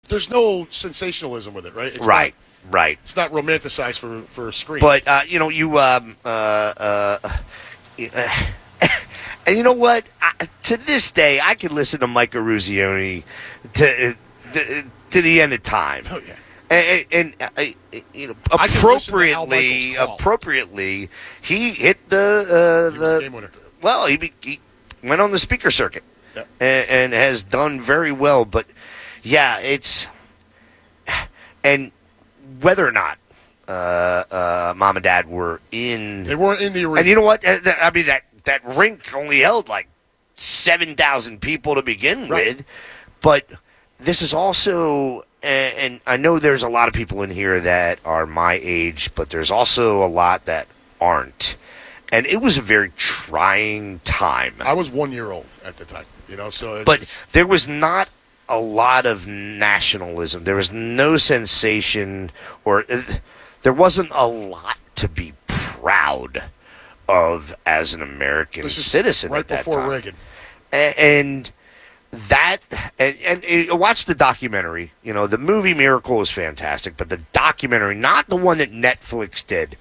there's no sensationalism with it, right? It's right. Right. It's not romanticized for a screen. But and you know what? To this day, I can listen to Mike Eruzione to the end of time. Oh yeah. And appropriately, he hit the game winner. Well, he went on the speaker circuit, yeah. and has done very well. But yeah, it's and whether or not Mom and Dad were in, they weren't in the arena. And you know what? I mean that rink only held like 7,000 people to begin with, but this is also. And I know there's a lot of people in here that are my age, but there's also a lot that aren't. And it was a very trying time. I was 1 year old at the time, so. But there was not a lot of nationalism. There was no sensation, or there wasn't a lot to be proud of as an American citizen right at that before time. Reagan. And watch the documentary. The movie Miracle is fantastic, but the documentary, not the one that Netflix did,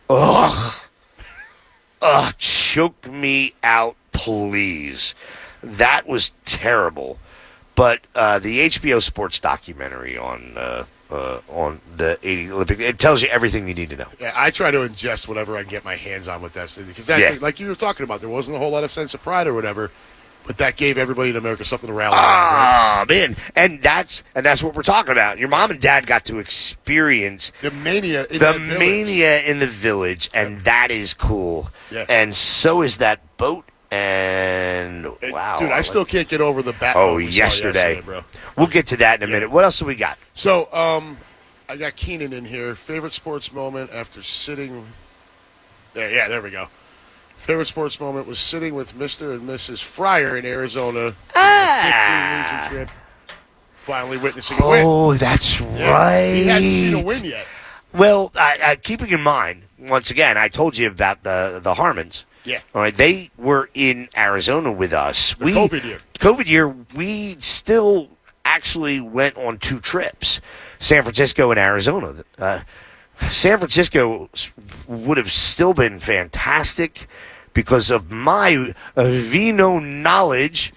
choke me out, please. That was terrible. But the HBO Sports documentary on the 80 Olympic, it tells you everything you need to know. Yeah, I try to ingest whatever I can get my hands on with that, because like you were talking about, there wasn't a whole lot of sense of pride or whatever. But that gave everybody in America something to rally around. Right? Man, and that's what we're talking about. Your mom and dad got to experience the mania in the village, and that is cool. Yeah. And so is that boat. And wow, dude, I still can't get over the bat. Yesterday, bro. We'll get to that in a minute. What else do we got? So, I got Keenan in here. Favorite sports moment after sitting. There we go. Favorite sports moment was sitting with Mr. and Mrs. Fryer in Arizona. 15 losing trip. Finally witnessing a win. Oh, that's right. He hadn't seen a win yet. Well, keeping in mind, once again, I told you about the Harmons. Yeah. All right, they were in Arizona with us. COVID year, we still actually went on 2 trips, San Francisco and Arizona. San Francisco would have still been fantastic because of my vino knowledge.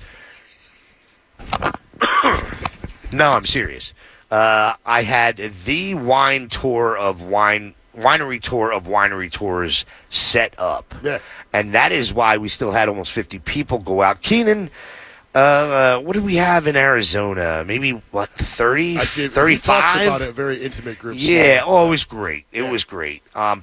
No, I'm serious. I had the winery tour of winery tours set up. Yeah. And that is why we still had almost 50 people go out. Keenan, what did we have in Arizona? Maybe, 30, 35? He talks about it, a very intimate group. Yeah, it was great. It was great.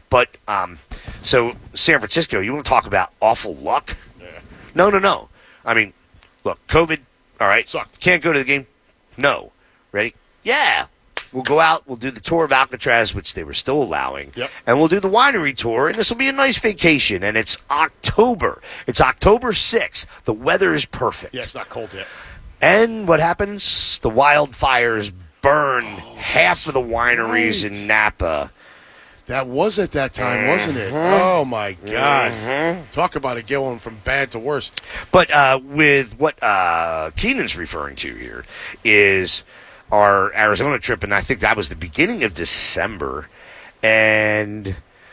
So San Francisco, you want to talk about awful luck? Yeah. No. I mean, look, COVID, all right. Sucked. Can't go to the game? No. Ready? Yeah. We'll go out, we'll do the tour of Alcatraz, which they were still allowing, and we'll do the winery tour, and this will be a nice vacation, and it's October. It's October 6th. The weather is perfect. Yeah, it's not cold yet. And what happens? The wildfires burn half of the wineries in Napa. That was at that time, wasn't it? Oh, my God. Talk about it going from bad to worse. But with what Keenan's referring to here is our Arizona trip, and I think that was the beginning of December. And,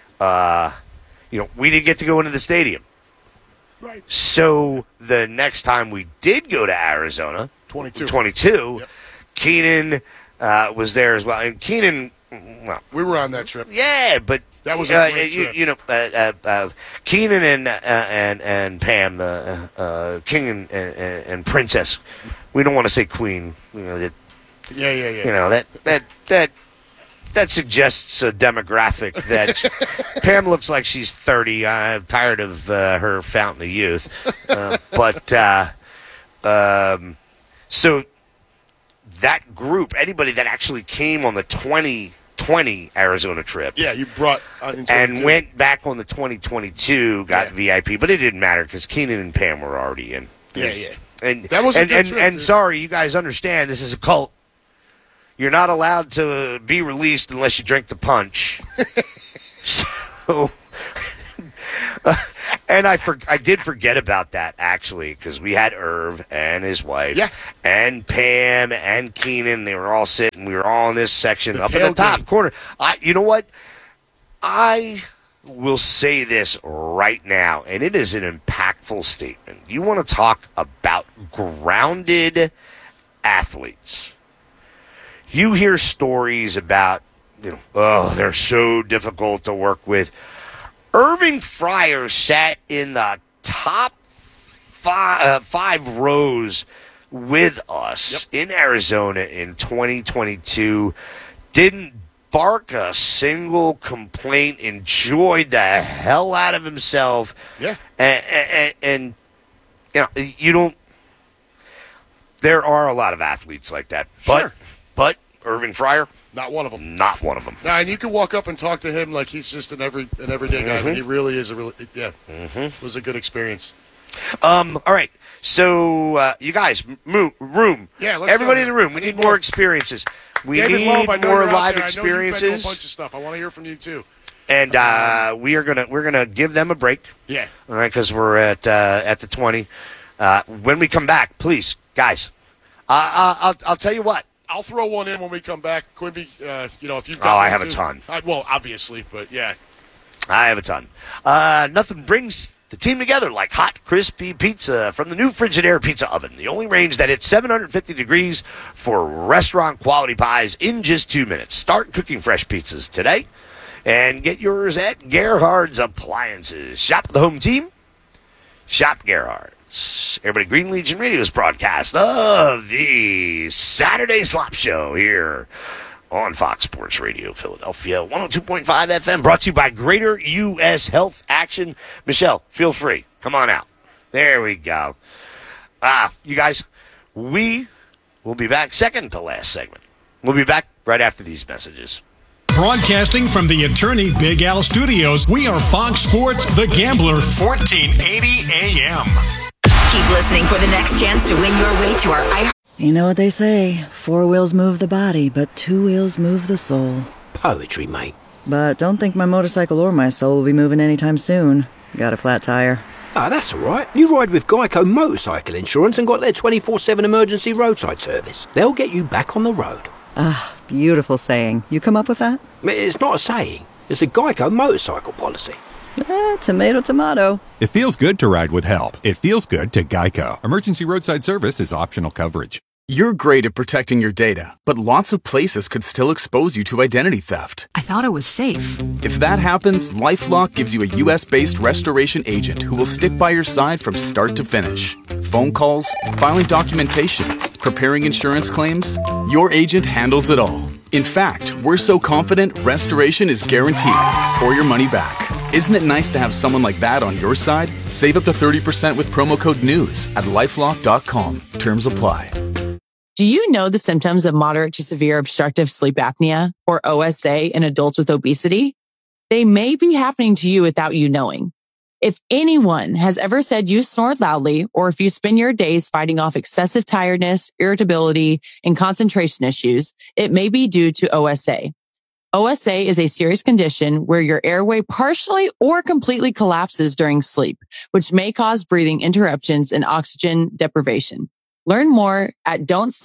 we didn't get to go into the stadium. Right. So the next time we did go to Arizona, 22, Keenan was there as well. And Keenan, we were on that trip. Yeah, but that was a great trip. Keenan and Pam, the king and princess. We don't want to say queen. Yeah. That suggests a demographic that Pam looks like she's 30. I'm tired of her fountain of youth. So that group, anybody that actually came on the 2020 Arizona trip. Yeah, you brought and went back on the 2022, got VIP, but it didn't matter because Keenan and Pam were already in. Yeah. And that was a good trip, and sorry, you guys understand this is a cult. You're not allowed to be released unless you drink the punch. So, And I did forget about that, actually, because we had Irv and his wife and Pam and Keenan. They were all sitting. We were all in this section up in the top corner. You know what? I will say this right now, and it is an impactful statement. You want to talk about grounded athletes. You hear stories about, they're so difficult to work with. Irving Fryar sat in the top five rows with us in Arizona in 2022. Didn't bark a single complaint. Enjoyed the hell out of himself. Yeah. And you don't. There are a lot of athletes like that, but Irving Fryar. Not one of them. Not one of them. Nah, and you can walk up and talk to him like he's just an everyday guy. But he really is It was a good experience. All right. So, you guys, room. Yeah, let's everybody go. in the room. We need more experiences. We David need Loeb, I know more you're out live there. experiences. I know you've been to a bunch of stuff. I want to hear from you too. And we're gonna give them a break. Yeah. All right, because we're at the 20. When we come back, please, guys. I'll tell you what. I'll throw one in when we come back. Quimby, if you've got I one have too. a ton. Well, obviously, but yeah. I have a ton. Nothing brings the team together like hot, crispy pizza from the new Frigidaire Pizza Oven. The only range that hits 750 degrees for restaurant-quality pies in just 2 minutes. Start cooking fresh pizzas today and get yours at Gerhard's Appliances. Shop the home team. Shop Gerhard's. Everybody, Green Legion Radio's broadcast of the Saturday Slop Show here on Fox Sports Radio Philadelphia, 102.5 FM, brought to you by Greater U.S. Health Action. Michelle, feel free. Come on out. There we go. You guys, we will be back, second to last segment. We'll be back right after these messages. Broadcasting from the Attorney Big Al Studios, we are Fox Sports The Gambler, 1480 AM. Keep listening for the next chance to win your way to our You know what they say, 4 wheels move the body, but 2 wheels move the soul. Poetry, mate. But don't think my motorcycle or my soul will be moving anytime soon. Got a flat tire. That's all right. You ride with Geico Motorcycle Insurance and got their 24/7 emergency roadside service. They'll get you back on the road. Beautiful saying. You come up with that? It's not a saying. It's a Geico motorcycle policy. Tomato, tomato. It feels good to ride with help. It feels good to Geico. Emergency roadside service is optional coverage. You're great at protecting your data, but lots of places could still expose you to identity theft. I thought it was safe. If that happens, LifeLock gives you a U.S.-based restoration agent who will stick by your side from start to finish. Phone calls, filing documentation, preparing insurance claims, your agent handles it all. In fact, we're so confident restoration is guaranteed or your money back. Isn't it nice to have someone like that on your side? Save up to 30% with promo code NEWS at lifelock.com. Terms apply. Do you know the symptoms of moderate to severe obstructive sleep apnea, or OSA, in adults with obesity? They may be happening to you without you knowing. If anyone has ever said you snore loudly, or if you spend your days fighting off excessive tiredness, irritability, and concentration issues, it may be due to OSA. OSA is a serious condition where your airway partially or completely collapses during sleep, which may cause breathing interruptions and oxygen deprivation. Learn more at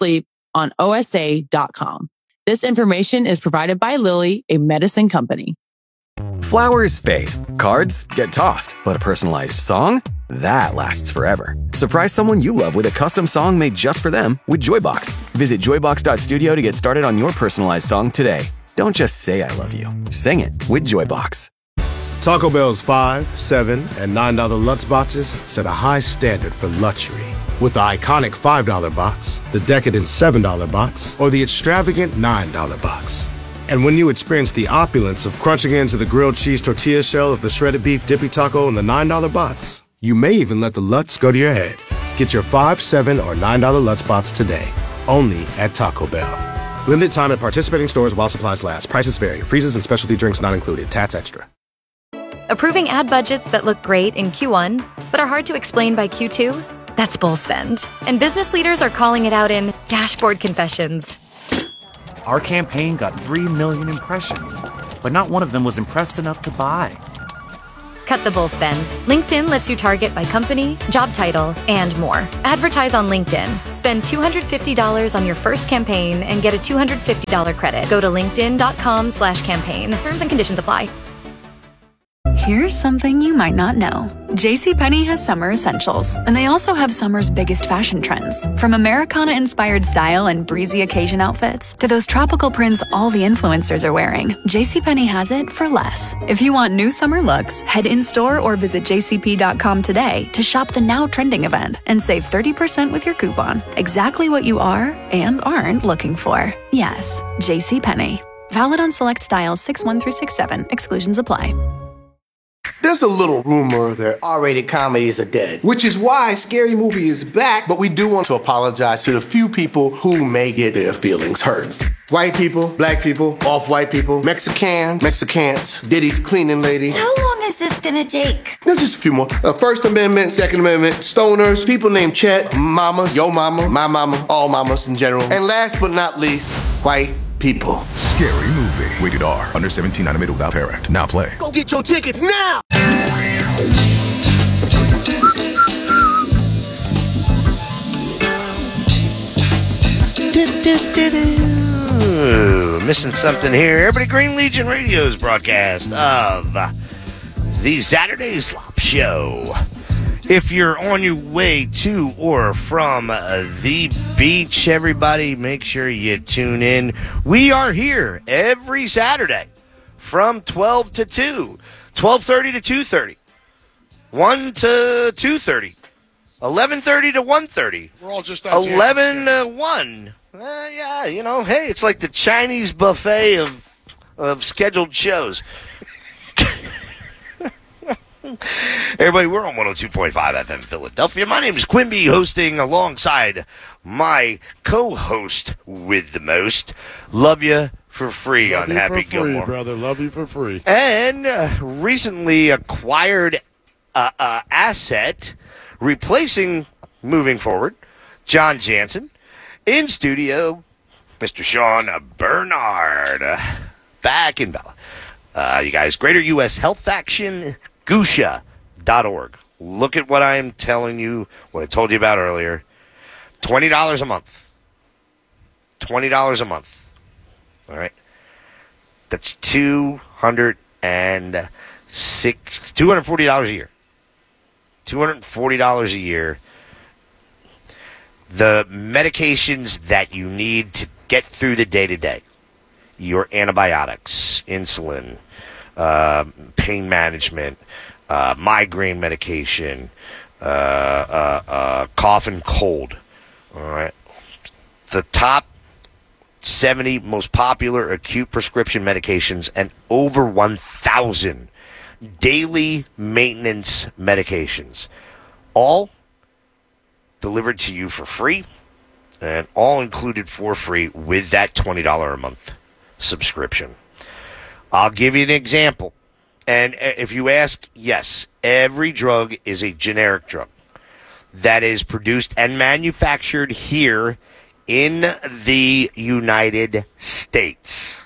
don'tsleeponosa.com. This information is provided by Lilly, a medicine company. Flowers fade, cards get tossed, but a personalized song? That lasts forever. Surprise someone you love with a custom song made just for them with Joybox. Visit joybox.studio to get started on your personalized song today. Don't just say I love you. Sing it with Joybox. Taco Bell's $5, $7, and $9 Lutz boxes set a high standard for luxury. With the iconic $5 box, the decadent $7 box, or the extravagant $9 box. And when you experience the opulence of crunching into the grilled cheese tortilla shell of the shredded beef dippy taco in the $9 box, you may even let the Lutz go to your head. Get your $5, $7, or $9 Lutz box today, only at Taco Bell. Limited time at participating stores while supplies last. Prices vary. Freezes and specialty drinks not included. Tats extra. Approving ad budgets that look great in Q1, but are hard to explain by Q2? That's bull spend. And business leaders are calling it out in dashboard confessions. Our campaign got 3 million impressions, but not one of them was impressed enough to buy. cut the bull spend. LinkedIn lets you target by company, job title, and more. Advertise on LinkedIn. Spend $250 on your first campaign and get a $250 credit. Go to linkedin.com/campaign. Terms and conditions apply. Here's something you might not know. JCPenney has summer essentials, and they also have summer's biggest fashion trends. From Americana-inspired style and breezy occasion outfits to those tropical prints all the influencers are wearing, JCPenney has it for less. If you want new summer looks, head in-store or visit jcp.com today to shop the now trending event and save 30% with your coupon. Exactly what you are and aren't looking for. Yes, JCPenney. Valid on select styles 6-1 through 6-7. Exclusions apply. There's a little rumor that R-rated comedies are dead, which is why Scary Movie is back, but we do want to apologize to the few people who may get their feelings hurt. White people, black people, off-white people, Mexicans, Diddy's cleaning lady. How long is this gonna take? There's just a few more. First Amendment, Second Amendment, stoners, people named Chet, mamas, yo mama, my mama, all mamas in general. And last but not least, white people. Scary Movie. Rated R. Under 17, animated without parent. Now play. Go get your tickets now! Missing something here. Everybody, Green Legion Radio's broadcast of the Saturday Slop Show. If you're on your way to or from the beach, everybody, make sure you tune in. We are here every Saturday from 12 to 2, 12:30 to 2:30, 1 to 2:30, 11:30 to 1:30. We're all just on 11 to 1. Yeah, you know, hey, it's like the Chinese buffet of scheduled shows. Everybody, we're on 102.5 FM Philadelphia. My name is Quimby, hosting alongside my co-host with the most. Love you for free on Happy Gilmore. Brother. Love you for free. And recently acquired asset, replacing, moving forward, John Jansen. In studio, Mr. Sean Bernard. Back in Bella. You guys, Greater U.S. Health Action, Gusha.org. Look at what I am telling you, what I told you about earlier. $20 a month. $20 a month. All right. That's $240 a year. $240 a year. The medications that you need to get through the day-to-day. Your antibiotics, insulin, pain management, migraine medication, cough and cold. All right. The top 70 most popular acute prescription medications and over 1,000 daily maintenance medications. All delivered to you for free and all included for free with that $20 a month subscription. I'll give you an example. And if you ask, yes, every drug is a generic drug that is produced and manufactured here in the United States.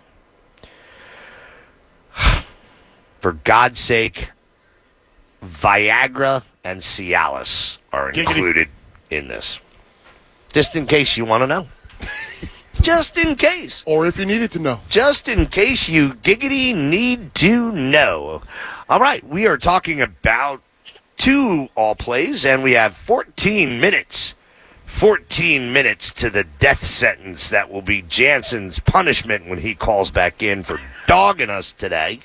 For God's sake, Viagra and Cialis are included in this. Just in case you want to know. Just in case. Or if you needed to know. Just in case you giggity need to know. All right, we are talking about 2 all plays, and we have 14 minutes. 14 minutes to the death sentence that will be Jansen's punishment when he calls back in for dogging us today.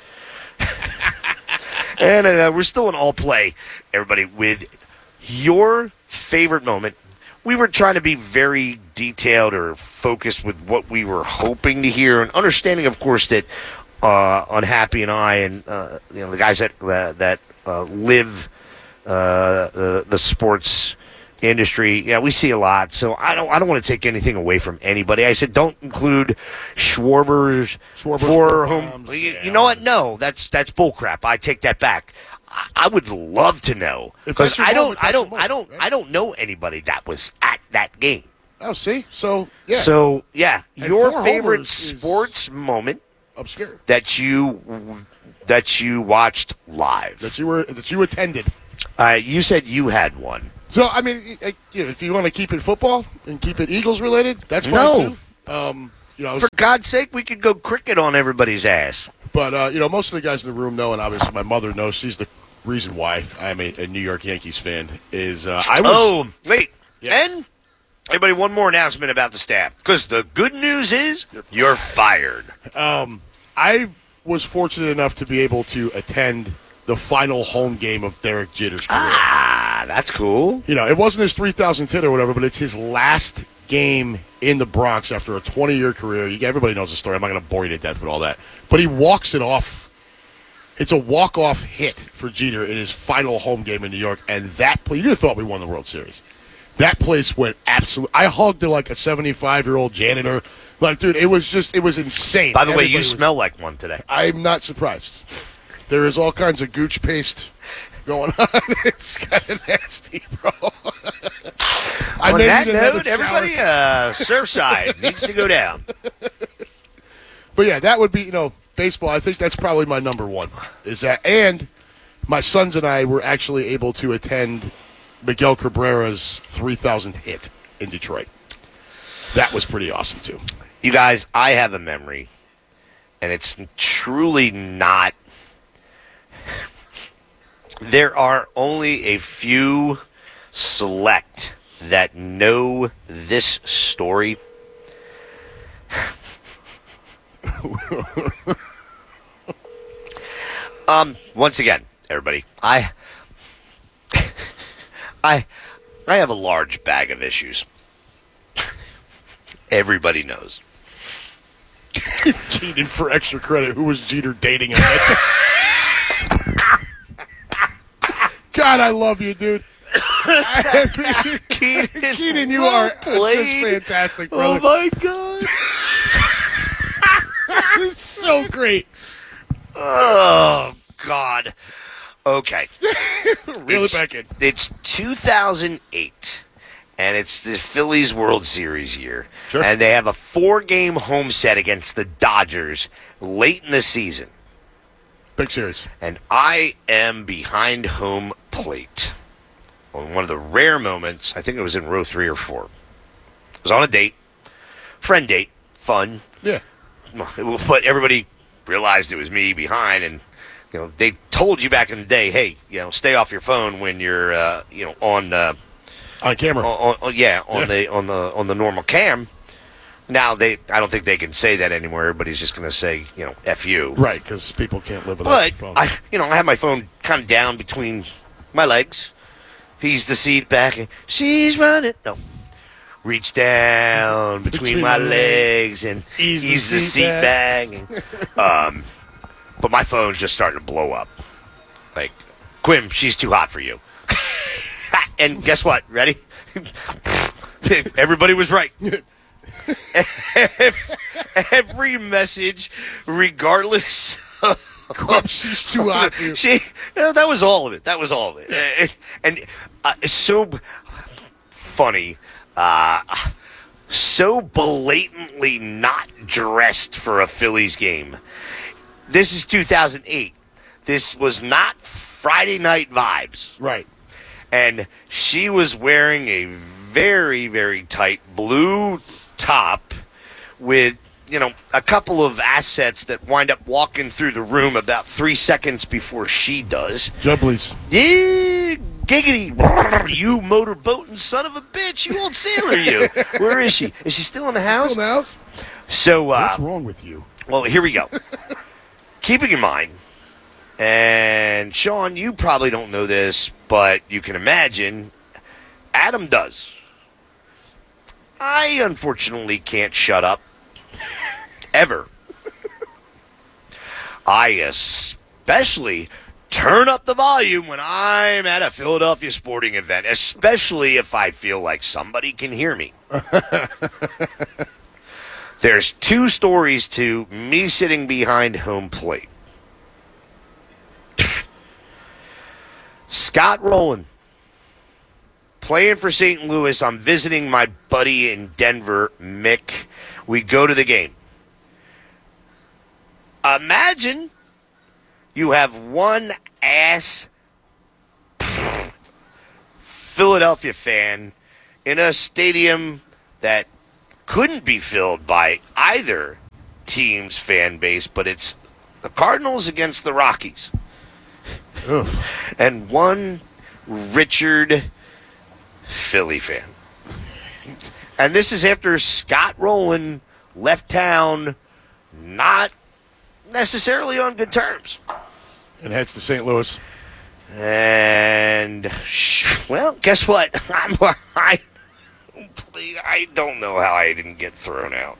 And we're still in all play, everybody, with your favorite moment. We were trying to be very detailed or focused with what we were hoping to hear, and understanding, of course, that Unhappy and I and the guys that live the sports industry, we see a lot. So I don't want to take anything away from anybody. I said don't include Schwarber's for whom. You know what? No, that's bullcrap. I take that back. I would love to know, because I don't know anybody that was at that game. Oh, see? So, yeah. So, yeah, And your 4 favorite homers sports moment. obscure. that you watched live. That you attended. You said you had one. So I mean, if you want to keep it football and keep it Eagles related, that's fine too. For God's sake, we could go cricket on everybody's ass. But most of the guys in the room know, and obviously my mother knows. She's the reason why I'm a New York Yankees fan. Wait. Yes. And everybody, one more announcement about the staff. Because the good news is you're fired. I was fortunate enough to be able to attend the final home game of Derek Jeter's career. Ah, that's cool. It wasn't his 3,000th hit or whatever, but it's his last game in the Bronx after a 20-year career. Everybody knows the story. I'm not going to bore you to death with all that. But he walks it off. It's a walk-off hit for Jeter in his final home game in New York, and that play, you'd have thought we won the World Series. That place went absolutely. I hugged it like a 75-year-old janitor. Like, dude, it was insane. By the way, you smell like one today. I'm not surprised. There is all kinds of gooch paste going on. It's kind of nasty, bro. On that note, everybody, Surfside needs to go down. But yeah, that would be, baseball. I think that's probably my number one. Is that, and my sons and I were actually able to attend Miguel Cabrera's 3,000th hit in Detroit. That was pretty awesome too. You guys, I have a memory, and it's truly not. There are only a few select that know this story. Once again, everybody, I have a large bag of issues. Everybody knows. Cheated for extra credit. Who was Jeter dating? God, I love you, dude. Keenan, you are just fantastic, brother. Oh, my God. It's so great. Oh, God. Okay. Reel it back in. It's 2008, and it's the Phillies World Series year. Sure. And they have a 4-game home set against the Dodgers late in the season. Big series. And I am behind home plate on one of the rare moments. I think it was in row 3 or 4. I was on a date, friend date, fun. Yeah. But everybody realized it was me behind, and they told you back in the day, hey, stay off your phone when you're on camera. On the normal cam. Now I don't think they can say that anymore. Everybody's just going to say, F you. Right, because people can't live without their phone. I have my phone kind of down between my legs. He's the seat back, and she's running. No. Reach down between my legs and ease the seat back. And, but my phone's just starting to blow up. Like, Quim, she's too hot for you. And guess what? Ready? Everybody was right. Every message, regardless of she's too hot for you. That was all of it. And it's so funny. So blatantly not dressed for a Phillies game. This is 2008. This was not Friday Night Vibes. Right. And she was wearing a very, very tight blue top with, a couple of assets that wind up walking through the room about 3 seconds before she does. Jubblies. Yeah, giggity. You motorboating son of a bitch. You old sailor, you. Where is she? Is she still in the house? Still in the house? So, what's wrong with you? Well, here we go. Keeping in mind, and Sean, you probably don't know this, but you can imagine, Adam does. I unfortunately can't shut up. Ever. I especially turn up the volume when I'm at a Philadelphia sporting event, especially if I feel like somebody can hear me. There's 2 stories to me sitting behind home plate. Scott Rowland, playing for St. Louis. I'm visiting my buddy in Denver, Mick. We go to the game. imagine you have one ass Philadelphia fan in a stadium that couldn't be filled by either team's fan base, but it's the Cardinals against the Rockies. And one Richard Philly fan. And this is after Scott Rowland left town not necessarily on good terms. And heads to St. Louis. And, well, guess what? I don't know how I didn't get thrown out.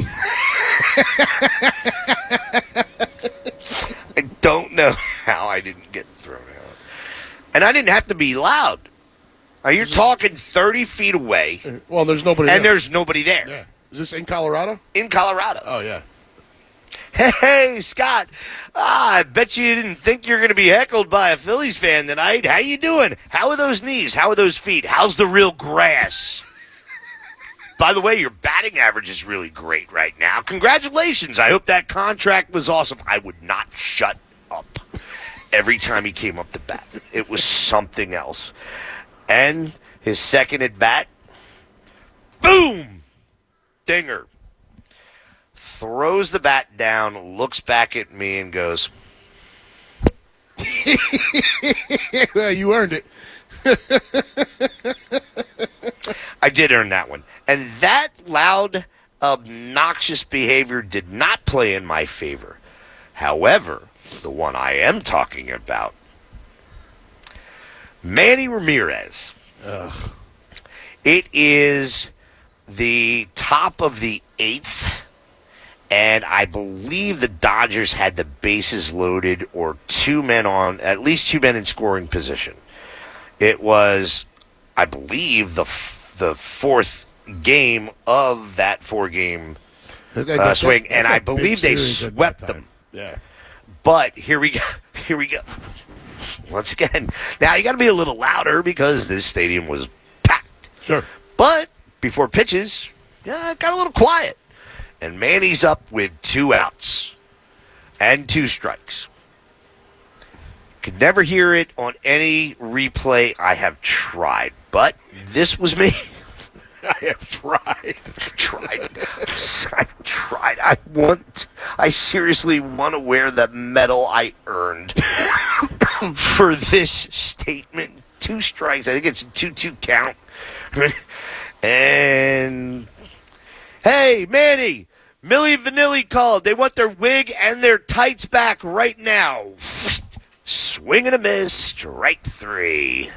I don't know how I didn't get thrown out. And I didn't have to be loud. You're talking 30 feet away. Well, there's nobody and there. there's nobody there. Yeah. Is this in Colorado? In Colorado. Oh, yeah. Hey, Scott. I bet you didn't think you're going to be heckled by a Phillies fan tonight. How you doing? How are those knees? How are those feet? How's the real grass? By the way, your batting average is really great right now. Congratulations. I hope that contract was awesome. I would not shut up every time he came up to bat. It was something else. And his second at bat, boom, dinger. Throws the bat down, looks back at me, and goes, Well, you earned it. I did earn that one. And that loud, obnoxious behavior did not play in my favor. However, the one I am talking about, Manny Ramirez. Ugh. It is the top of the 8th. And I believe the Dodgers had the bases loaded or at least two men in scoring position. It was, I believe, the fourth game of that 4-game swing. And I believe they swept them. Yeah. But here we go. Once again, now you got to be a little louder because this stadium was packed. Sure. But before pitches, it got a little quiet. And Manny's up with 2 outs and 2 strikes. Could never hear it on any replay. I have tried, but this was me. I have tried. I've tried. I seriously want to wear the medal I earned for this statement. 2 strikes. I think it's a 2-2 count. And hey, Manny, Milli Vanilli called. They want their wig and their tights back right now. Swing and a miss, strike 3.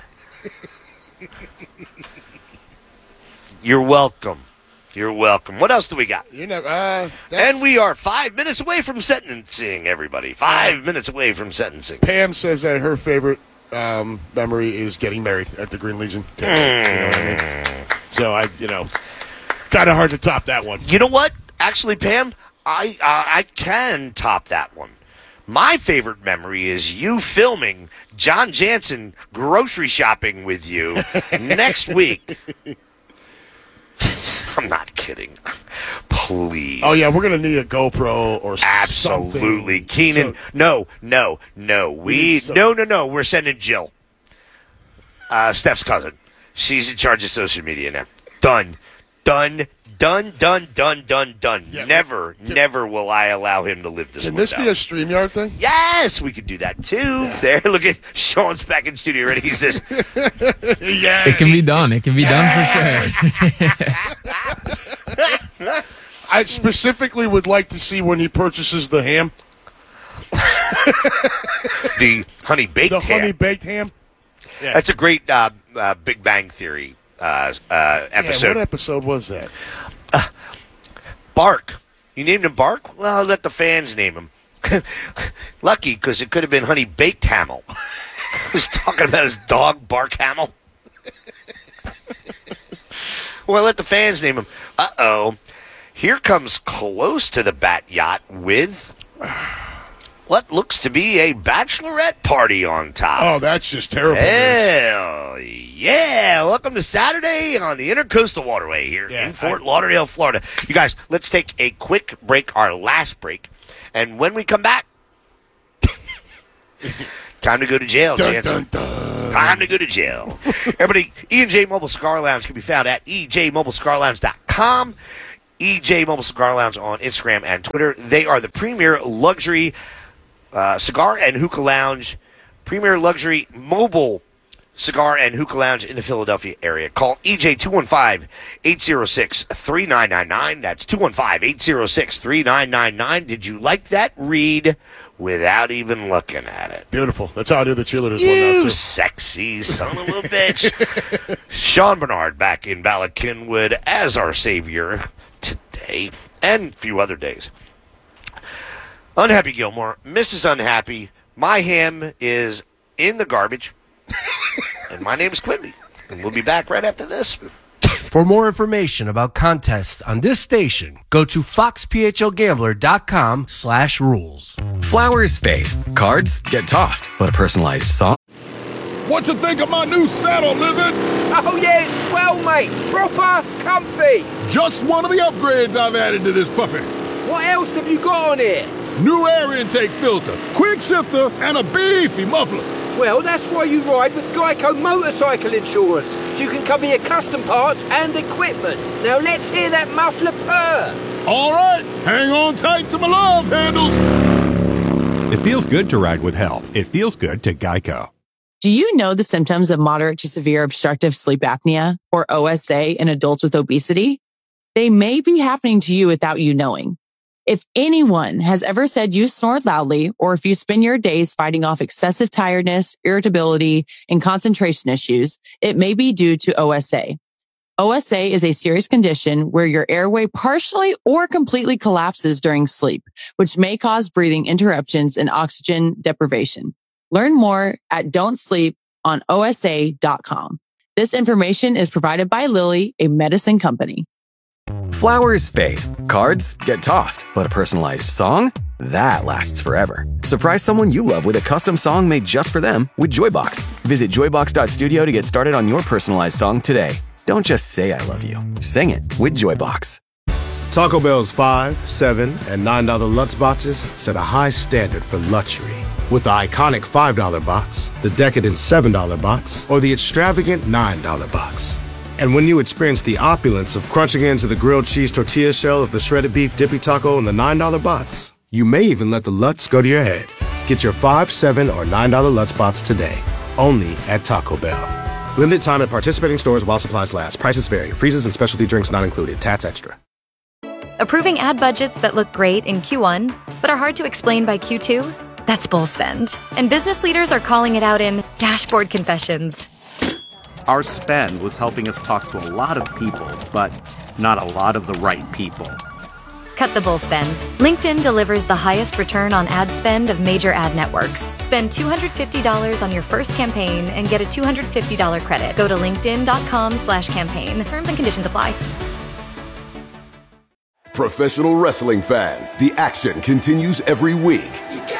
You're welcome. What else do we got? And we are 5 minutes away from sentencing, everybody. 5 minutes away from sentencing. Pam says that her favorite memory is getting married at the Green Legion. You know what I mean? So, kind of hard to top that one. You know what? Actually, Pam, I can top that one. My favorite memory is you filming John Jansen grocery shopping with you next week. I'm not kidding. Please. Oh, yeah, we're going to need a GoPro or Absolutely. something. Keenan, no. No. We're sending Jill. Steph's cousin. She's in charge of social media now. Done. Yeah, never will I allow him to live this one. Can this be a StreamYard thing? Yes, we could do that too. Yeah. There, look at Sean's back in studio ready. He says, yeah, it can be done. It can be done for sure. I specifically would like to see when he purchases the ham. The honey baked ham. The honey baked ham. Yeah. That's a great Big Bang Theory episode. Yeah, what episode was that? Bark. You named him Bark? Well, let the fans name him. Lucky, because it could have been Honey Baked Hamill. I was talking about his dog, Bark Hamill. Well, let the fans name him. Uh-oh. Here comes close to the bat yacht with what looks to be a bachelorette party on top. Oh, that's just terrible. Hell Yeah, welcome to Saturday on the Intercoastal Waterway here in Fort Lauderdale, Florida. You guys, let's take a quick break, our last break. And when we come back, time to go to jail, Jansen. Time to go to jail. Everybody, E&J Mobile Cigar Lounge can be found at ejmobilecigarlounge.com. EJ Mobile Cigar Lounge on Instagram and Twitter. They are the premier luxury cigar and hookah lounge, premier luxury mobile cigar and hookah lounge in the Philadelphia area. Call EJ 215-806-3999. That's 215-806-3999. Did you like that read without even looking at it? Beautiful. That's how I do the cheerleaders one now, You too. sexy son of a bitch. Sean Bernard back in Bala Cynwyd as our savior today and a few other days. Unhappy Gilmore, Mrs. Unhappy, my ham is in the garbage, and my name is Quimby, and we'll be back right after this. For more information about contests on this station, go to foxphlgambler.com/rules. Flowers fade, cards get tossed, but a personalized song. What you think of my new saddle, Lizard? Oh yeah, it's swell, mate. Proper comfy. Just one of the upgrades I've added to this puppy. What else have you got on here? New air intake filter, quick shifter, and a beefy muffler. Well, that's why you ride with Geico Motorcycle Insurance, so you can cover your custom parts and equipment. Now let's hear that muffler purr. All right, hang on tight to my love handles. It feels good to ride with help. It feels good to Geico. Do you know the symptoms of moderate to severe obstructive sleep apnea, or OSA, in adults with obesity? They may be happening to you without you knowing. If anyone has ever said you snored loudly, or if you spend your days fighting off excessive tiredness, irritability, and concentration issues, it may be due to OSA. OSA is a serious condition where your airway partially or completely collapses during sleep, which may cause breathing interruptions and oxygen deprivation. Learn more at don'tsleeponosa.com. This information is provided by Lilly, a medicine company. Flowers fade, cards get tossed, but a personalized song? That lasts forever. Surprise someone you love with a custom song made just for them with Joybox. Visit joybox.studio to get started on your personalized song today. Don't just say I love you. Sing it with Joybox. Taco Bell's $5, $7, and $9 Lutz boxes set a high standard for luxury. With the iconic $5 box, the decadent $7 box, or the extravagant $9 box. And when you experience the opulence of crunching into the grilled cheese tortilla shell of the shredded beef dippy taco in the $9 box, you may even let the Lutz go to your head. Get your $5, $7, or $9 Lutz box today, only at Taco Bell. Limited time at participating stores while supplies last. Prices vary. Freezes and specialty drinks not included. Tats extra. Approving ad budgets that look great in Q1, but are hard to explain by Q2? That's bull spend. And business leaders are calling it out in dashboard confessions. Our spend was helping us talk to a lot of people, but not a lot of the right people. Cut the bull spend. LinkedIn delivers the highest return on ad spend of major ad networks. Spend $250 on your first campaign and get a $250 credit. Go to linkedin.com/campaign. Terms and conditions apply. Professional wrestling fans, the action continues every week.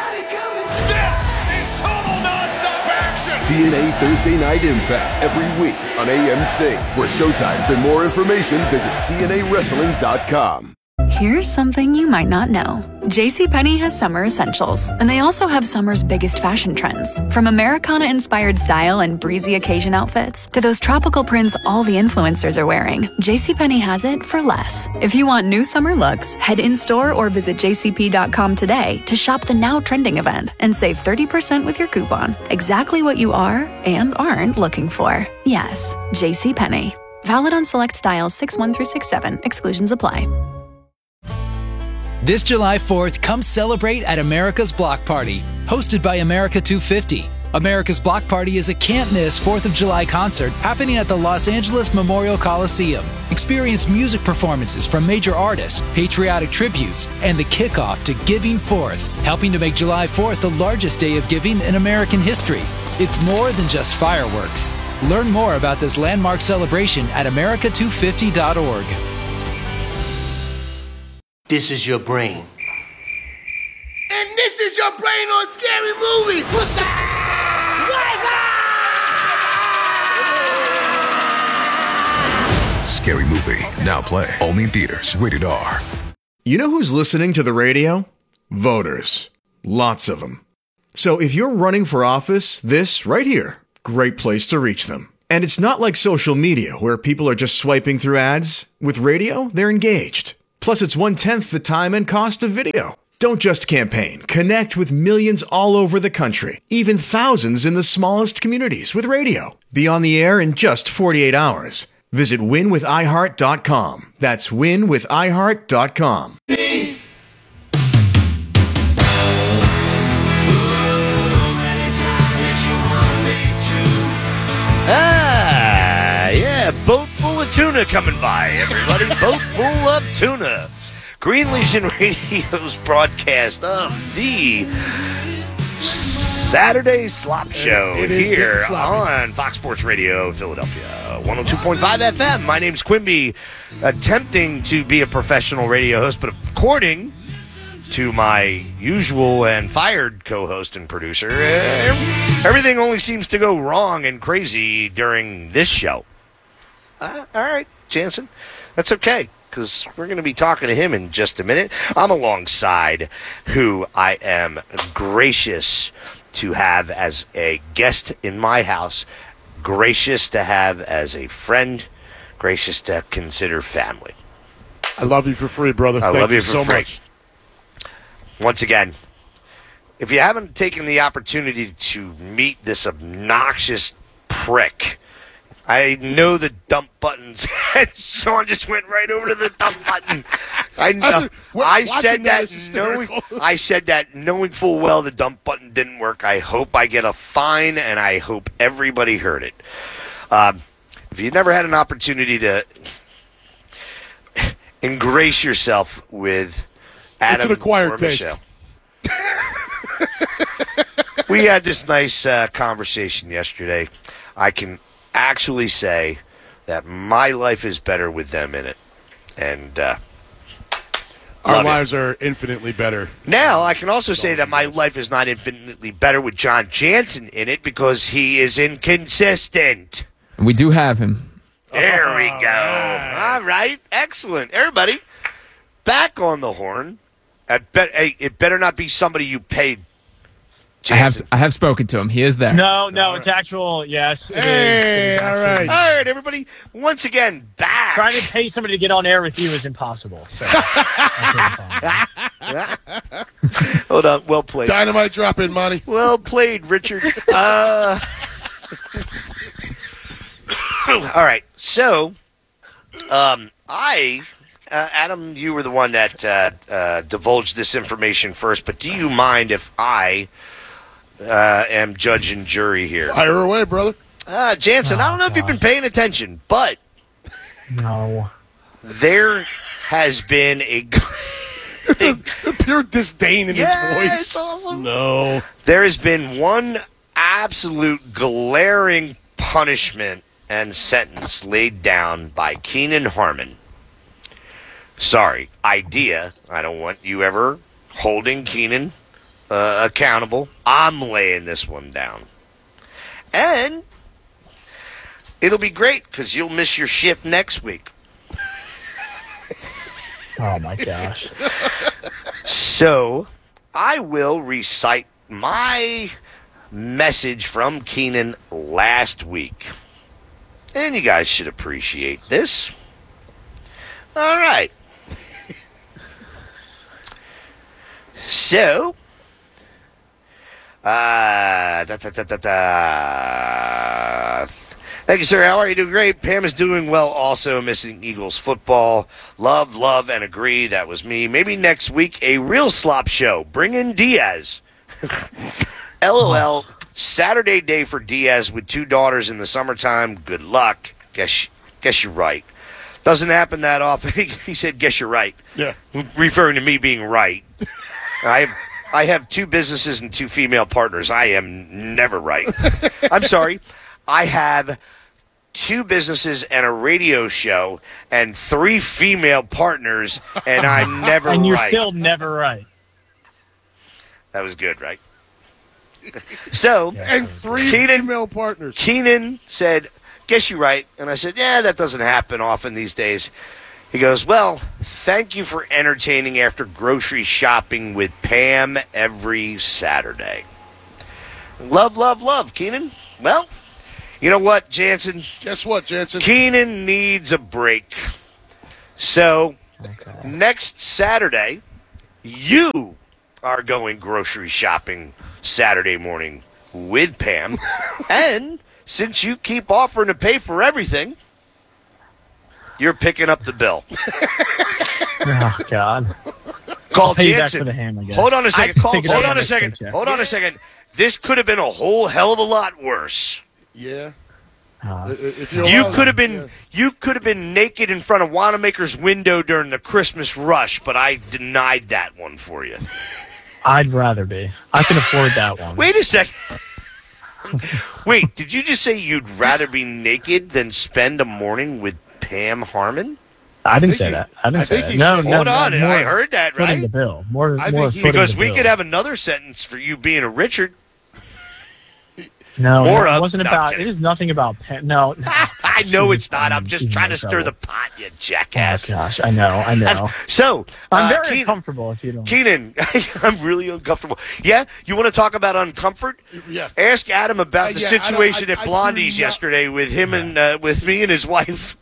TNA Thursday Night Impact every week on AMC. For showtimes and more information, visit TNAWrestling.com. Here's something you might not know. JCPenney has summer essentials, and they also have summer's biggest fashion trends. From Americana-inspired style and breezy occasion outfits to those tropical prints all the influencers are wearing, JCPenney has it for less. If you want new summer looks, head in-store or visit jcp.com today to shop the now trending event and save 30% with your coupon. Exactly what you are and aren't looking for. Yes, JCPenney. Valid on select styles 6-1 through 6-7. Exclusions apply. This July 4th, come celebrate at America's Block Party, hosted by America 250. America's Block Party is a can't-miss 4th of July concert happening at the Los Angeles Memorial Coliseum. Experience music performances from major artists, patriotic tributes, and the kickoff to Giving Forth, helping to make July 4th the largest day of giving in American history. It's more than just fireworks. Learn more about this landmark celebration at america250.org. This is your brain. And this is your brain on Scary Movies. What's up? Now play only in theaters. Rated R. You know who's listening to the radio? Voters. Lots of them. So if you're running for office, this right here, great place to reach them. And it's not like social media where people are just swiping through ads. With radio, they're engaged. Plus, it's 1/10 the time and cost of video. Don't just campaign. Connect with millions all over the country, even thousands in the smallest communities with radio. Be on the air in just 48 hours. Visit winwithiheart.com. That's winwithiheart.com. Yeah, boat full of tuna coming by, everybody. Boat full of tuna. Green Legion Radio's broadcast of the Saturday Slop Show here on Fox Sports Radio Philadelphia, 102.5 FM. My name's Quimby, attempting to be a professional radio host, but according to my usual and fired co-host and producer, everything only seems to go wrong and crazy during this show. All right, Jansen, that's okay, because we're going to be talking to him in just a minute. I'm alongside who I am gracious to have as a guest in my house, gracious to have as a friend, gracious to consider family. I love you for free, brother. I Thank love you for so free. much. Once again, if you haven't taken the opportunity to meet this obnoxious prick, I know the dump buttons. Sean just went right over to the dump button. I know. I said that knowing full well the dump button didn't work. I hope I get a fine, and I hope everybody heard it. If you never had an opportunity to ingrace yourself with Adam It's an acquired or taste. Michelle. We had this nice conversation yesterday. I can actually say that my life is better with them in it. And our lives are infinitely better. now I can also say that my life is not infinitely better with John Jansen in it because he is inconsistent. We do have him. There we go. All right. Excellent. Everybody, back on the horn. It better not be somebody you paid. I have spoken to him. He is there. No, it's actual. Yes. It Hey, is. all right. All right, everybody. Once again, back. Trying to pay somebody to get on air with you is impossible. So. Hold on. Well played. Dynamite drop in, Monty. Well played, Richard. All right. So, Adam, you were the one that divulged this information first, but do you mind if I am judge and jury here? Fire away, brother. Jansen, I don't know if you've been paying attention, but No. there has been a pure disdain in his voice. It's awesome. No. There has been one absolute glaring punishment and sentence laid down by Keenan Harmon. Sorry, idea. I don't want you ever holding Keenan accountable. I'm laying this one down. And it'll be great because you'll miss your shift next week. Oh, my gosh. So I will recite my message from Keenan last week. And you guys should appreciate this. All right. So, thank you, sir. How are you? Doing great. Pam is doing well. Also missing Eagles football. Love, and agree. That was me. Maybe next week a real slop show. Bring in Diaz. LOL. Saturday day for Diaz with 2 daughters in the summertime. Good luck. Guess you're right. Doesn't happen that often. He said, guess you're right. Yeah. Referring to me being right. I have 2 businesses and 2 female partners. I am never right. I'm sorry. I have 2 businesses and a radio show and 3 female partners, and I'm never right. And you're still never right. That was good, right? So, and 3 female partners. Keenan said, guess you're right. And I said, yeah, that doesn't happen often these days. He goes, well, thank you for entertaining after grocery shopping with Pam every Saturday. Love, love, love, Keenan. Well, you know what, Jansen? Guess what, Jansen? Keenan needs a break. So, next Saturday, you are going grocery shopping Saturday morning with Pam. And since you keep offering to pay for everything, you're picking up the bill. Oh, God. Call Pay you back Jansen. for the ham, I guess. Hold on a second. Hold on a second. Hold on a second. This could have been a whole hell of a lot worse. Yeah. If You could have been naked in front of Wanamaker's window during the Christmas rush, but I denied that one for you. I'd rather be. I can afford that one. Wait a second. Wait, did you just say you'd rather be naked than spend a morning with Pam Harmon? I didn't say that. I didn't say that. No, Hold on, I heard that, footing right? the bill. More Because footing we the could bill. have another sentence for you being a Richard. No, More it of- wasn't no, about. I'm kidding. It is nothing about. No. I know it's not. I'm just trying to stir the pot, you jackass. Oh, gosh, I know. So, I'm very Keenan- uncomfortable if you don't. Keenan, I'm really uncomfortable. Yeah? You want to talk about uncomfort? Yeah. Ask Adam about the Yeah, situation I at do Blondie's not- yesterday with him and with me and his wife.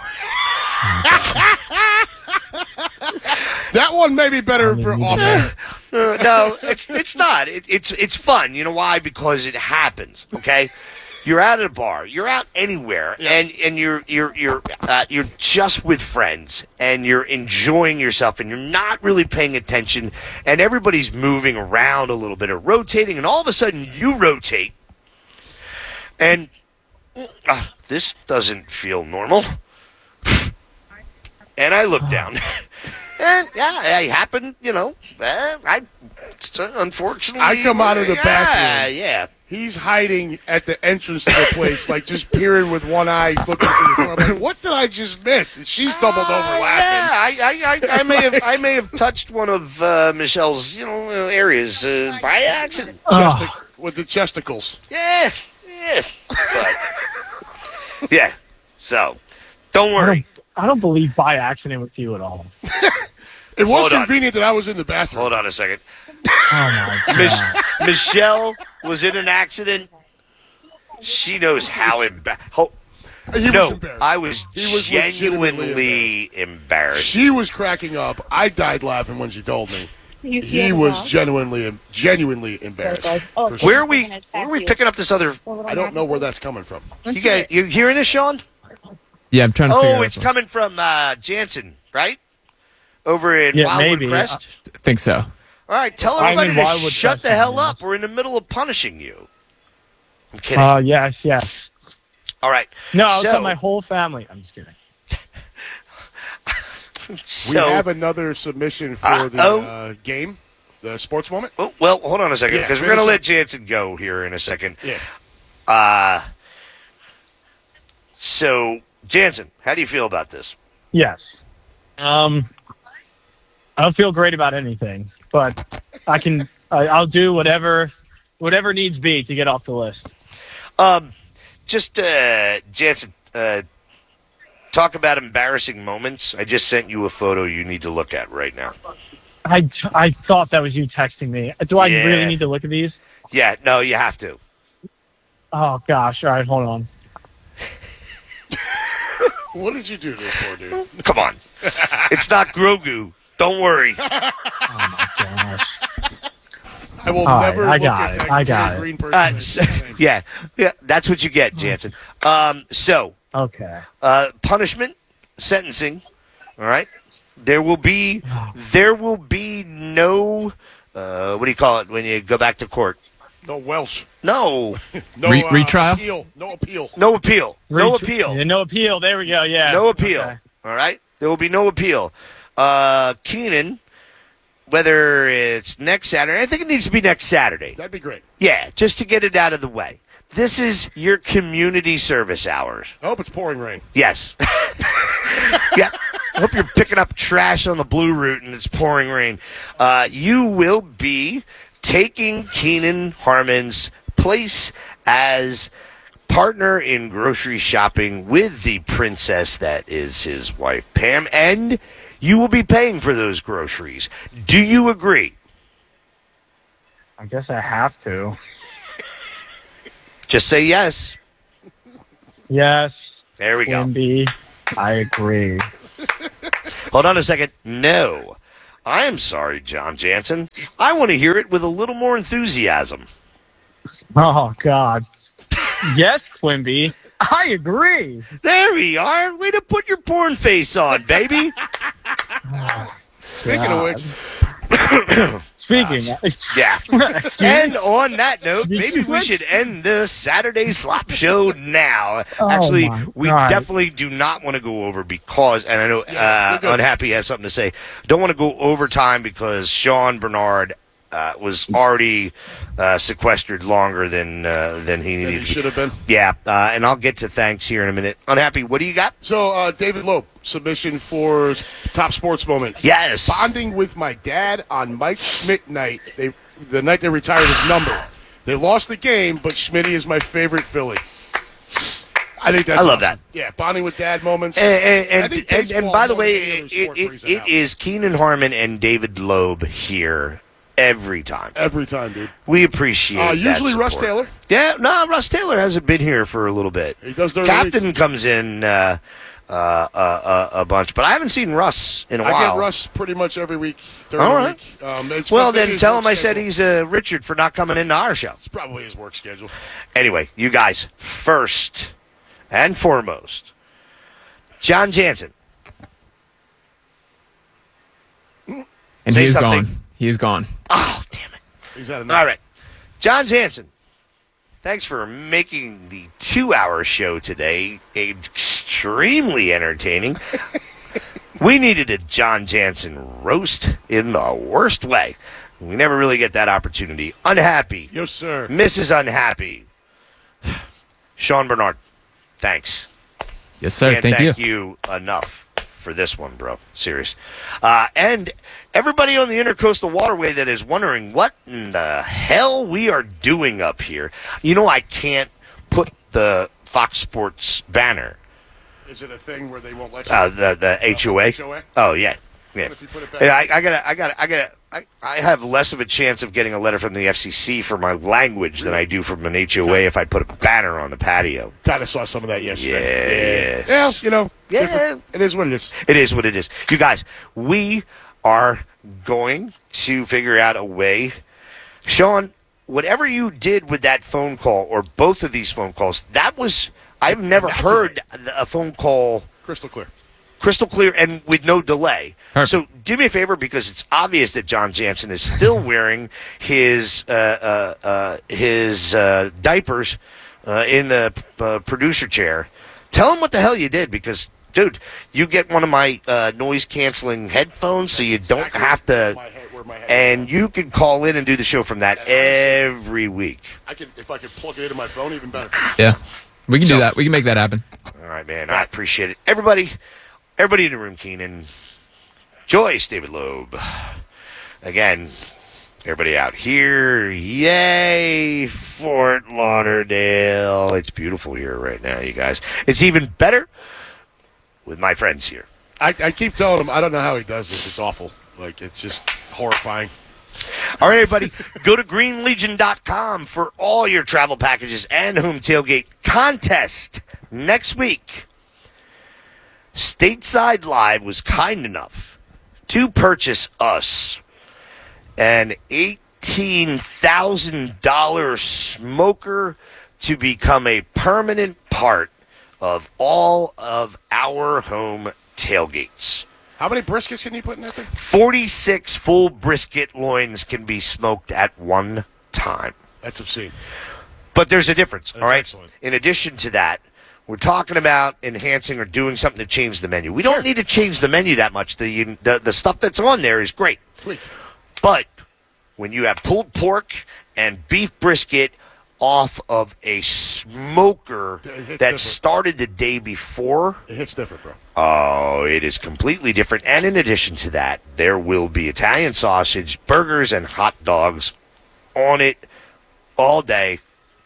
That one may be better for off air. No, it's not. It's fun. You know why? Because it happens. Okay, you're out at a bar, you're out anywhere, and you're just with friends, and you're enjoying yourself, and you're not really paying attention, and everybody's moving around a little bit or rotating, and all of a sudden you rotate, and this doesn't feel normal. And I look down. And yeah, it happened, you know. Unfortunately, I come out of the bathroom. Yeah. He's hiding at the entrance to the place, like just peering with one eye, looking through the corner. I'm like, what did I just miss? And she's doubled over laughing. Yeah, I may have touched one of Michelle's, areas by accident. With the chesticles. Yeah. But, yeah. So, don't worry. I don't believe by accident with you at all. It was Hold on. convenient that I was in the bathroom. Hold on a second. Oh my God. Michelle was in an accident. She knows how embarrassed. He was embarrassed. I was He was genuinely embarrassed. She was cracking up. I died laughing when she told me. He was genuinely embarrassed. For sure. Where are we picking up this other? I don't know where that's coming from. You hearing this, Sean? Yeah, I'm trying to figure it out. Oh, it's coming from Jansen, right? Over in Yeah, Wildwood maybe. Crest. I think so. All right, tell I'm everybody in to Wildwood shut Crest, the hell yes. up. We're in the middle of punishing you. I'm kidding. Yes. All right. No, I'll so, tell my whole family. I'm just kidding. so, we have another submission for the game, the sports moment. Oh, well, hold on a second, Yeah, because we're going to let Jansen go here in a second. Yeah. So, Jansen, how do you feel about this? Yes. I don't feel great about anything, but I'll do whatever needs be to get off the list. Jansen, talk about embarrassing moments. I just sent you a photo you need to look at right now. I thought that was you texting me. Do I Yeah. really need to look at these? Yeah, no, you have to. Oh gosh! All right, hold on. What did you do this for, dude? Come on. It's not Grogu. Don't worry. Oh my gosh! I will All never right, I look got at it. that I got it. green person. Yeah, that's what you get, Jansen. So, Okay. punishment, sentencing. All right. There will be no. What do you call it when you go back to court? No Welsh. No. No retrial? Appeal. No appeal. No appeal. No appeal. Yeah, no appeal. There we go. Yeah. No appeal. Okay. All right? There will be no appeal. Keenan, whether it's next Saturday, I think it needs to be next Saturday. That'd be great. Yeah, just to get it out of the way. This is your community service hours. I hope it's pouring rain. Yes. Yeah. I hope you're picking up trash on the Blue Route and it's pouring rain. You will be taking Keenan Harmon's place as partner in grocery shopping with the princess that is his wife, Pam, and you will be paying for those groceries. Do you agree? I guess I have to. Just say yes. Yes. There we go. Wendy, I agree. Hold on a second. No. I am sorry, John Jansen. I want to hear it with a little more enthusiasm. Oh, God. Yes, Quimby, I agree. There we are. Way to put your porn face on, baby. Speaking of which. Speaking. Yeah. And on that note, maybe we should end the Saturday Slop Show now. Oh, Actually, my we God. definitely do not want to go over because, and I know Unhappy has something to say, don't want to go over time because Sean Bernard was already sequestered longer than he needed. He should have been. Yeah, and I'll get to thanks here in a minute. Unhappy, what do you got? So, David Loeb, submission for Top Sports Moment. Yes. Bonding with my dad on Mike Schmidt night. The night they retired his number. They lost the game, but Schmitty is my favorite Philly. I think that's I love awesome. that. Yeah, bonding with dad moments. And by the way, it is Keenan Harmon and David Loeb here every time. Every time, dude. We appreciate that usually Russ support. Taylor. Yeah, no, Russ Tayller hasn't been here for a little bit. He does during the week. Captain comes in a bunch, but I haven't seen Russ in a while. I get Russ pretty much every week during All the right. week. Well, maybe then his tell work him I said schedule. he's Richard for not coming into our show. It's probably his work schedule. Anyway, you guys, first and foremost, John Jansen. And Say he's something. gone. He's gone. Oh, damn it. He's had enough. All right. John Jansen, thanks for making the 2-hour show today extremely entertaining. We needed a John Jansen roast in the worst way. We never really get that opportunity. Unhappy. Yes, sir. Mrs. Unhappy. Sean Bernard, thanks. Yes, sir. Can't Thank you. you enough for this one, bro. Serious. And everybody on the Intercoastal Waterway that is wondering what in the hell we are doing up here. You know, I can't put the Fox Sports banner. Is it a thing where they won't let you? The HOA. HOA? Oh yeah, yeah. What if you put it back? Yeah, I have less of a chance of getting a letter from the FCC for my language than I do from an HOA if I put a banner on the patio. Kind of saw some of that yesterday. Yes. Yeah, you know. Yeah. different. It is what it is. It is what it is. You guys, we are going to figure out a way. Sean, whatever you did with that phone call, or both of these phone calls, that was, I've never heard a phone call Crystal clear. crystal clear and with no delay. Perfect. So do me a favor, because it's obvious that John Jansen is still wearing his diapers in the producer chair. Tell him what the hell you did, because, dude, you get one of my noise-canceling headphones, so you don't have to, and you can call in and do the show from that every week. If I could plug it into my phone, even better. Yeah. We can do that. We can make that happen. All right, man. I appreciate it. Everybody in the room, Keenan. Joyce, David Loeb. Again, everybody out here. Yay, Fort Lauderdale. It's beautiful here right now, you guys. It's even better with my friends here. I keep telling him, I don't know how he does this. It's awful. Like, it's just horrifying. All right, everybody, go to greenlegion.com for all your travel packages and home tailgate contest next week. Stateside Live was kind enough to purchase us an $18,000 smoker to become a permanent part of all of our home tailgates. How many briskets can you put in that thing? 46 full brisket loins can be smoked at one time. That's obscene. But there's a difference, all right? Excellent. In addition to that, we're talking about enhancing or doing something to change the menu. We don't need to change the menu that much. The stuff that's on there is great. Tweak. But when you have pulled pork and beef brisket off of a smoker that different. started the day before, It hits different, bro. oh, it is completely different. And in addition to that, there will be Italian sausage, burgers, and hot dogs on it all day,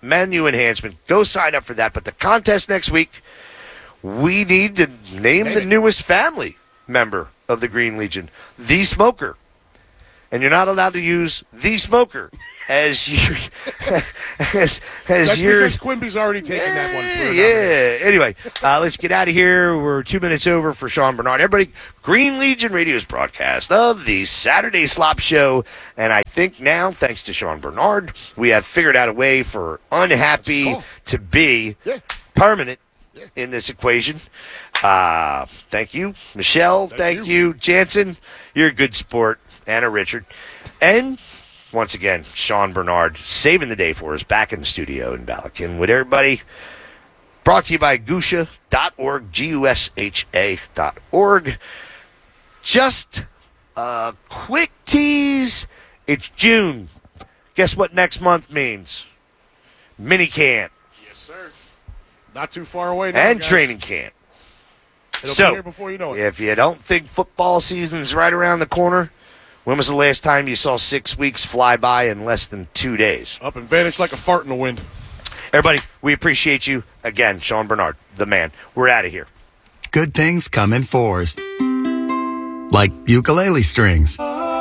menu enhancement. Go sign up for that. But the contest next week, we need to name the newest family member of the Green Legion, The Smoker. And you're not allowed to use The Smoker as your That's because Quimby's already taken that one. For Anyway, let's get out of here. We're 2 minutes over for Sean Bernard. Everybody, Green Legion Radio's broadcast of the Saturday Slop Show. And I think now, thanks to Sean Bernard, we have figured out a way for unhappy to be permanent in this equation. Thank you, Michelle. Thank you, Jansen. You're a good sport. Anna Richard. And once again, Sean Bernard saving the day for us back in the studio in Balakin with everybody. Brought to you by Gusha.org, GUSHA.org. Just a quick tease. It's June. Guess what next month means? Mini camp. Yes, sir. Not too far away now, and guys. Training camp. It'll be here before you know it. If you don't think football season's right around the corner, when was the last time you saw 6 weeks fly by in less than 2 days? Up and vanished like a fart in the wind. Everybody, we appreciate you. Again, Sean Bernard, the man. We're out of here. Good things come in fours. Like ukulele strings.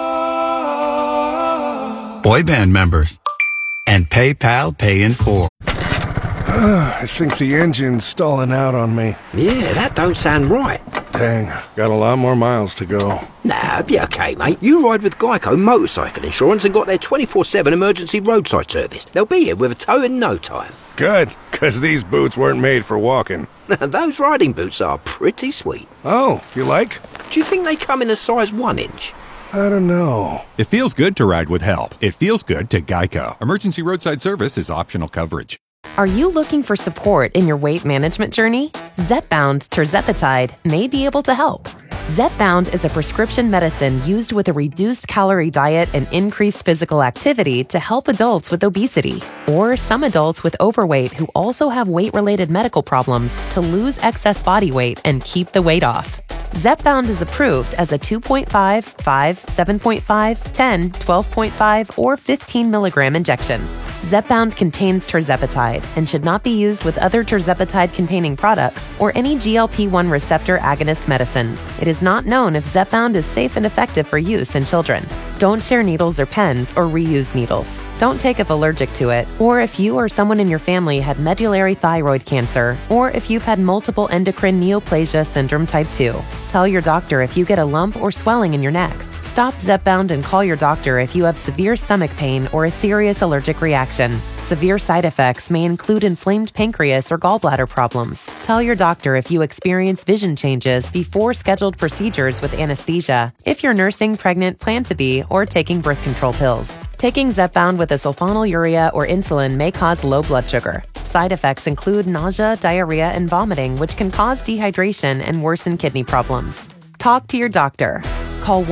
Boy band members. And PayPal Pay in 4. I think the engine's stalling out on me. Yeah, that don't sound right. Dang, got a lot more miles to go. Nah, it'll be okay, mate. You ride with Geico Motorcycle Insurance and got their 24/7 emergency roadside service. They'll be here with a tow in no time. Good, because these boots weren't made for walking. Those riding boots are pretty sweet. Oh, you like? Do you think they come in a size 1 inch? I don't know. It feels good to ride with help. It feels good to Geico. Emergency roadside service is optional coverage. Are you looking for support in your weight management journey? Zepbound tirzepatide may be able to help. Zepbound is a prescription medicine used with a reduced calorie diet and increased physical activity to help adults with obesity, or some adults with overweight who also have weight-related medical problems to lose excess body weight and keep the weight off. Zepbound is approved as a 2.5, 5, 7.5, 10, 12.5, or 15 milligram injection. Zepbound contains tirzepatide and should not be used with other tirzepatide-containing products or any GLP-1 receptor agonist medicines. It is not known if Zepbound is safe and effective for use in children. Don't share needles or pens or reuse needles. Don't take if allergic to it, or if you or someone in your family had medullary thyroid cancer, or if you've had multiple endocrine neoplasia syndrome type 2. Tell your doctor if you get a lump or swelling in your neck. Stop Zepbound and call your doctor if you have severe stomach pain or a serious allergic reaction. Severe side effects may include inflamed pancreas or gallbladder problems. Tell your doctor if you experience vision changes before scheduled procedures with anesthesia, if you're nursing, pregnant, plan to be, or taking birth control pills. Taking Zepbound with a sulfonylurea or insulin may cause low blood sugar. Side effects include nausea, diarrhea, and vomiting, which can cause dehydration and worsen kidney problems. Talk to your doctor. Call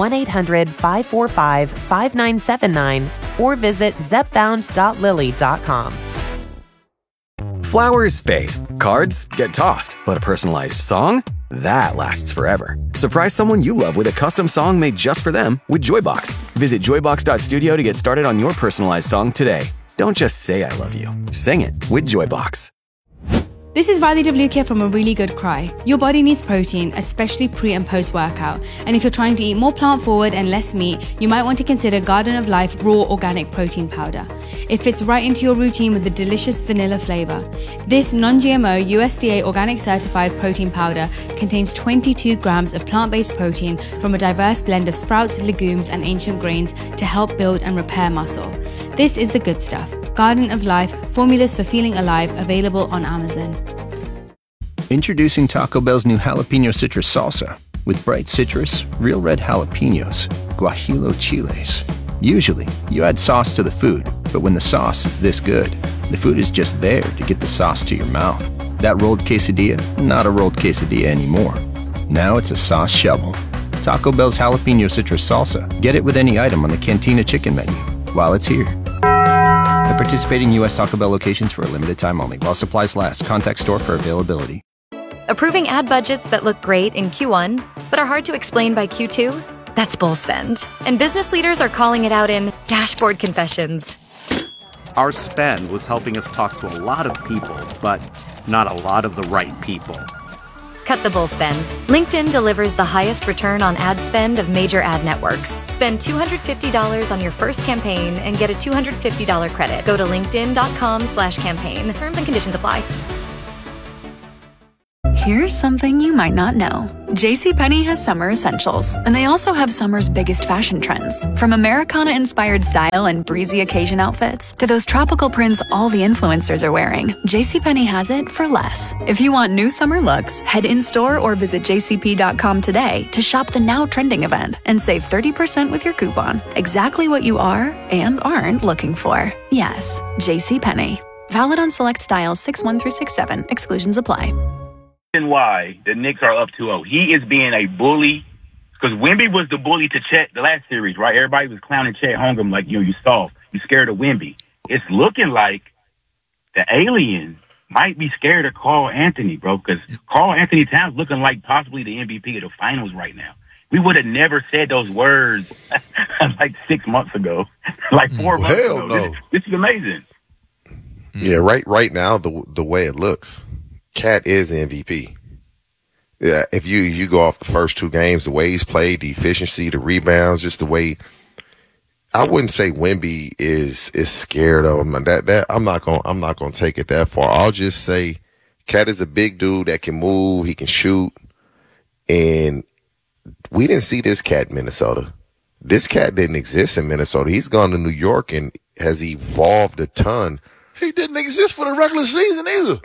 1-800-545-5979 or visit zepbound.lily.com. Flowers fade, cards get tossed, but a personalized song? That lasts forever. Surprise someone you love with a custom song made just for them with Joybox. Visit joybox.studio to get started on your personalized song today. Don't just say I love you. Sing it with Joybox. This is Riley DeVluke from A Really Good Cry. Your body needs protein, especially pre and post workout. And if you're trying to eat more plant forward and less meat, you might want to consider Garden of Life Raw Organic Protein Powder. It fits right into your routine with the delicious vanilla flavor. This non-GMO USDA organic certified protein powder contains 22 grams of plant-based protein from a diverse blend of sprouts, legumes, and ancient grains to help build and repair muscle. This is the good stuff. Garden of Life, formulas for feeling alive, available on Amazon. Introducing Taco Bell's new jalapeno citrus salsa with bright citrus, real red jalapenos, guajillo chiles. Usually, you add sauce to the food, but when the sauce is this good, the food is just there to get the sauce to your mouth. That rolled quesadilla, not a rolled quesadilla anymore. Now it's a sauce shovel. Taco Bell's jalapeno citrus salsa. Get it with any item on the Cantina chicken menu while it's here. At participating U.S. Taco Bell locations for a limited time only. While supplies last, contact store for availability. Approving ad budgets that look great in Q1, but are hard to explain by Q2? That's bull spend. And business leaders are calling it out in dashboard confessions. Our spend was helping us talk to a lot of people, but not a lot of the right people. Cut the bull spend. LinkedIn delivers the highest return on ad spend of major ad networks. Spend $250 on your first campaign and get a $250 credit. Go to linkedin.com/campaign. Terms and conditions apply. Here's something you might not know. JCPenney has summer essentials, and they also have summer's biggest fashion trends. From Americana-inspired style and breezy occasion outfits to those tropical prints all the influencers are wearing, JCPenney has it for less. If you want new summer looks, head in-store or visit jcp.com today to shop the now trending event and save 30% with your coupon. Exactly what you are and aren't looking for. Yes, JCPenney. Valid on select styles 6-1 through 6-7. Exclusions apply. Why the Knicks are up 2-0. He is being a bully because Wemby was the bully to Chet the last series, right? Everybody was clowning Chet Holmgren like, you soft. You scared of Wemby. It's looking like the aliens might be scared of Karl Anthony, bro, because Karl Anthony Towns looking like possibly the MVP of the finals right now. We would have never said those words like 6 months ago, like 4 months ago. No. This is amazing. Yeah, right now, the way it looks, Cat is MVP. Yeah, if you go off the first 2 games, the way he's played, the efficiency, the rebounds, just the way, I wouldn't say Wemby is scared of him. That I'm not gonna take it that far. I'll just say Cat is a big dude that can move, he can shoot, and we didn't see this Cat in Minnesota. This Cat didn't exist in Minnesota. He's gone to New York and has evolved a ton. He didn't exist for the regular season either.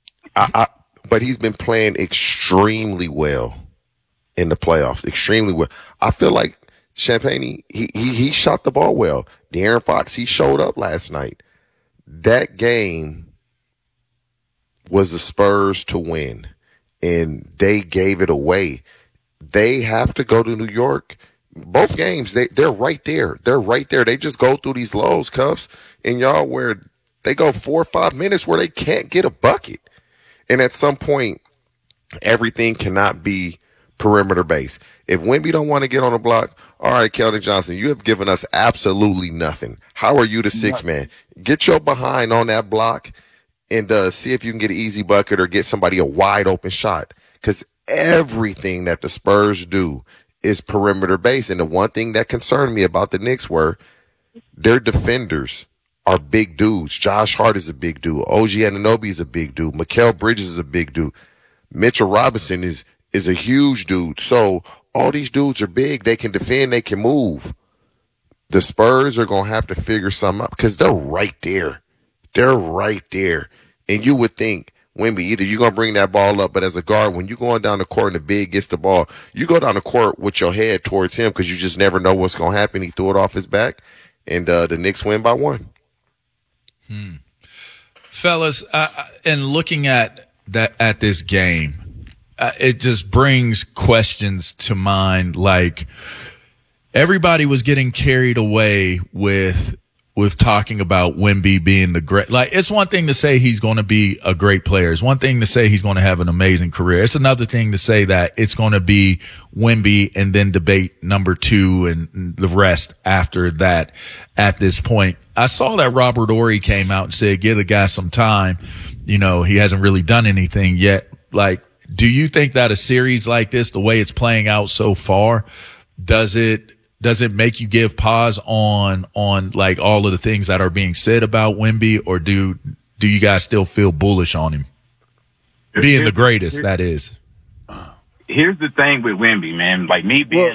But he's been playing extremely well in the playoffs. Extremely well. I feel like Champagne, he shot the ball well. De'Aaron Fox, he showed up last night. That game was the Spurs to win, and they gave it away. They have to go to New York. Both games, they're right there. They're right there. They just go through these lows, Cuffs, and y'all, where they go 4 or 5 minutes where they can't get a bucket. And at some point, everything cannot be perimeter based. If Wemby don't want to get on the block, all right, Keldon Johnson, you have given us absolutely nothing. How are you the 6th man? Get your behind on that block and see if you can get an easy bucket or get somebody a wide open shot. Because everything that the Spurs do is perimeter based. And the one thing that concerned me about the Knicks were their defenders are big dudes. Josh Hart is a big dude. OG Anunoby is a big dude. Mikal Bridges is a big dude. Mitchell Robinson is a huge dude. So all these dudes are big. They can defend. They can move. The Spurs are going to have to figure something out because they're right there. They're right there. And you would think, Wemby, either you're going to bring that ball up, but as a guard, when you're going down the court and the big gets the ball, you go down the court with your head towards him because you just never know what's going to happen. He threw it off his back, and the Knicks win by 1. Fellas, and looking at this game, it just brings questions to mind. Like, everybody was getting carried away with talking about Wemby being the great. Like, it's one thing to say he's going to be a great player. It's one thing to say he's going to have an amazing career. It's another thing to say that it's going to be Wemby and then debate number 2 and the rest after that. At this point, I saw that Robert Horry came out and said, give the guy some time. He hasn't really done anything yet. Like, do you think that a series like this, the way it's playing out so far, does it make you give pause on like all of the things that are being said about Wemby, or do you guys still feel bullish on him being the greatest? That is. Here's the thing with Wemby, man. Like me being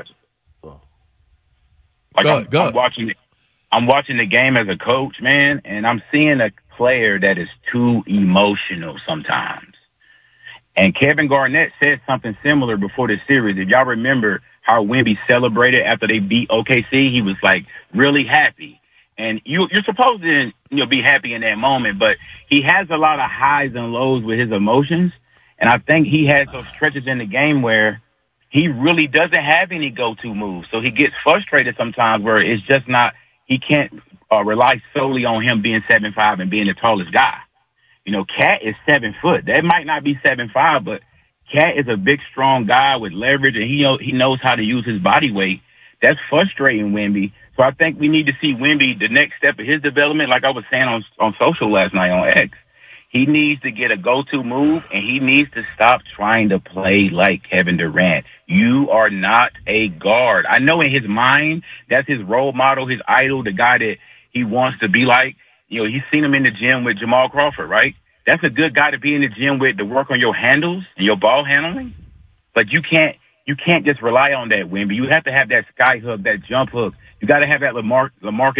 I'm watching the game as a coach, man, and I'm seeing a player that is too emotional sometimes. And Kevin Garnett said something similar before the series. If y'all remember how Wemby celebrated after they beat OKC, he was like really happy. And you're supposed to, be happy in that moment, but he has a lot of highs and lows with his emotions. And I think he has those stretches in the game where he really doesn't have any go-to moves. So he gets frustrated sometimes where it's just not, he can't rely solely on him being 7'5" and being the tallest guy. Cat is 7 foot. That might not be 7'5", but Cat is a big, strong guy with leverage, and he knows how to use his body weight. That's frustrating Wemby. So So I think we need to see Wemby, the next step of his development, like I was saying on social last night on X. He needs to get a go-to move, and he needs to stop trying to play like Kevin Durant. You are not a guard. I know in his mind, that's his role model, his idol, the guy that he wants to be like. You know, he's seen him in the gym with Jamal Crawford, right? That's a good guy to be in the gym with, to work on your handles and your ball handling. But you can't just rely on that, Wemby. You have to have that sky hook, that jump hook. You got to have that LaMarcus